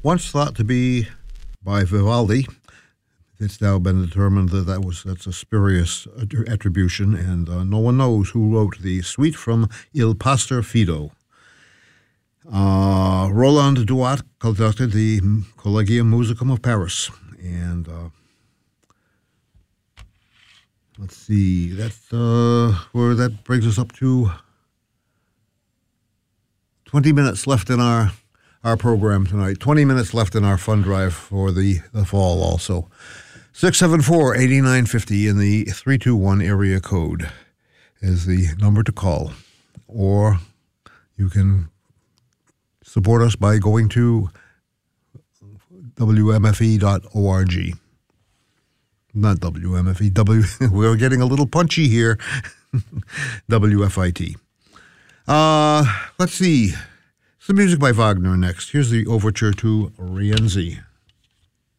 once thought to be by Vivaldi. It's now been determined that that's a spurious attribution, and no one knows who wrote the suite from Il Pastor Fido. Roland Duat conducted the Collegium Musicum of Paris, and let's see, that's where that brings us up to 20 minutes left in our program tonight. 20 minutes left in our fund drive for the fall also. 674-8950 in the 321 area code is the number to call. Or you can support us by going to WMFE.org. Not WMFE. We're getting a little punchy here. WFIT. Let's see. Some music by Wagner next. Here's the overture to Rienzi.